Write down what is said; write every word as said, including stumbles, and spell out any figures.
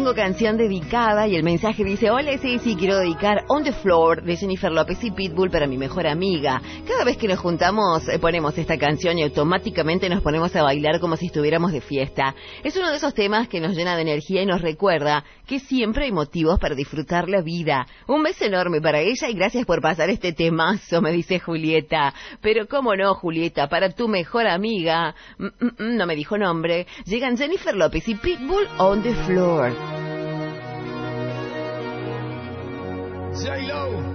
tengo canción dedicada y el mensaje dice: hola, sí, sí, quiero dedicar On the Floor de Jennifer López y Pitbull para mi mejor amiga. Cada vez que nos juntamos eh, ponemos esta canción y automáticamente nos ponemos a bailar como si estuviéramos de fiesta. Es uno de esos temas que nos llena de energía y nos recuerda que siempre hay motivos para disfrutar la vida. Un beso enorme para ella y gracias por pasar este temazo, me dice Julieta. Pero cómo no, Julieta, para tu mejor amiga, mm, mm, mm, no me dijo nombre, llegan Jennifer López y Pitbull On the Floor. J-Lo.